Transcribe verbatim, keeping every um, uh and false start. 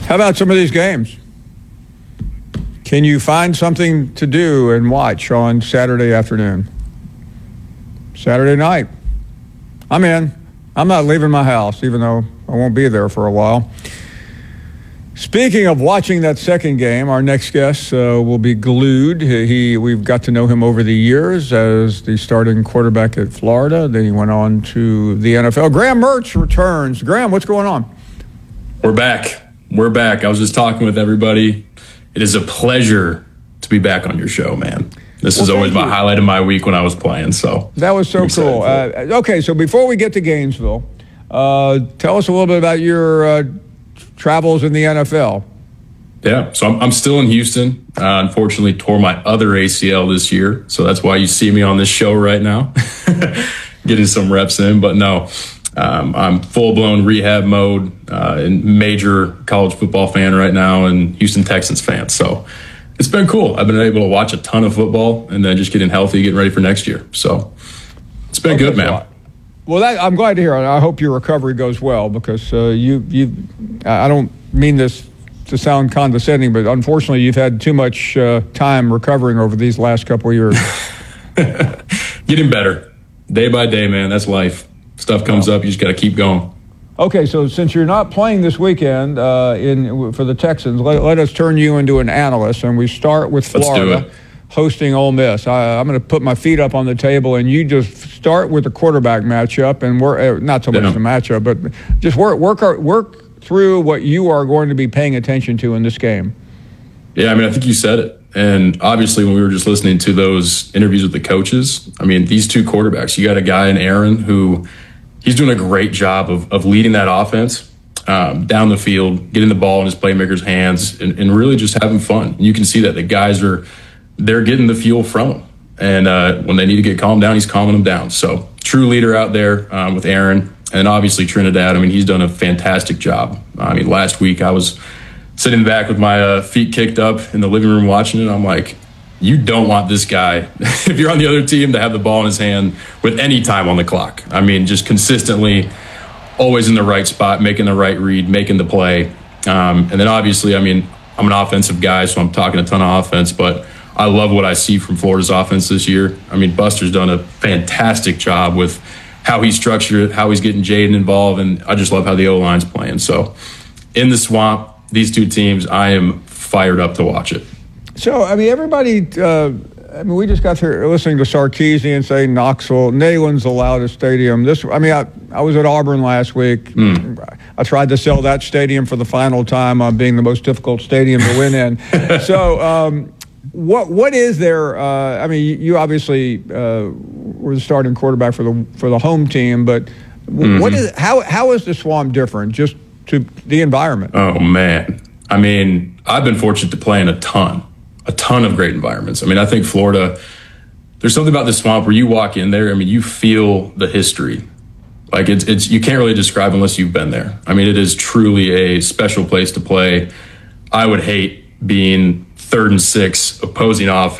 How about some of these games? Can you find something to do and watch on Saturday afternoon? Saturday night. I'm in. I'm not leaving my house, even though I won't be there for a while. Speaking of watching that second game, our next guest uh, will be glued. He, we've got to know him over the years as the starting quarterback at Florida. Then he went on to the N F L. Graham Mertz returns. Graham, what's going on? We're back. We're back. I was just talking with everybody. It is a pleasure to be back on your show, man. This well, is always my you. highlight of my week when I was playing. So that was so cool. Uh, okay, so before we get to Gainesville, uh, tell us a little bit about your uh, travels in the N F L. Yeah, so I'm, I'm still in Houston. Uh, unfortunately, tore my other A C L this year, so that's why you see me on this show right now, getting some reps in. But no, um, I'm full-blown rehab mode, uh, and major college football fan right now, and Houston Texans fan. So it's been cool. I've been able to watch a ton of football, and then just getting healthy, getting ready for next year. So it's been okay, good, man. Well, that, I'm glad to hear it. I hope your recovery goes well because uh, you, you, I don't mean this to sound condescending, but unfortunately you've had too much uh, time recovering over these last couple of years. Getting better. Day by day, man. That's life. Stuff comes wow. up. You just got to keep going. Okay, so since you're not playing this weekend uh, in for the Texans, let, let us turn you into an analyst, and we start with Florida hosting Ole Miss. I, I'm going to put my feet up on the table, and you just start with the quarterback matchup, and we're uh, not so much yeah. the matchup, but just work work our, work through what you are going to be paying attention to in this game. Yeah, I mean, I think you said it, and obviously when we were just listening to those interviews with the coaches, I mean, these two quarterbacks, you got a guy in Aaron who he's doing a great job of of leading that offense um, down the field, getting the ball in his playmakers' hands, and, and really just having fun. And you can see that the guys are they're getting the fuel from him. And uh, when they need to get calmed down, he's calming them down. So true leader out there um, with Aaron. And obviously Trinidad, I mean, he's done a fantastic job. I mean, last week I was sitting back with my uh, feet kicked up in the living room watching it. I'm like, you don't want this guy, if you're on the other team, to have the ball in his hand with any time on the clock. I mean, just consistently always in the right spot, making the right read, making the play. Um, and then obviously, I mean, I'm an offensive guy, so I'm talking a ton of offense, but I love what I see from Florida's offense this year. I mean, Buster's done a fantastic job with how he's structured it, how he's getting Jaden involved, and I just love how the O-line's playing. So in the swamp, these two teams, I am fired up to watch it. So, I mean, everybody, uh, I mean, we just got through listening to Sarkisian say Knoxville, Neyland's the loudest stadium. This, I mean, I, I was at Auburn last week. Mm. I tried to sell that stadium for the final time on being the most difficult stadium to win in. So, um, What what is there? Uh, I mean, you obviously uh, were the starting quarterback for the for the home team, but mm-hmm. what is how how is the Swamp different just to the environment? Oh man, I mean, I've been fortunate to play in a ton, a ton of great environments. I mean, I think Florida. There's something about the Swamp where you walk in there. I mean, you feel the history. Like it's it's you can't really describe unless you've been there. I mean, it is truly a special place to play. I would hate being third and six opposing offense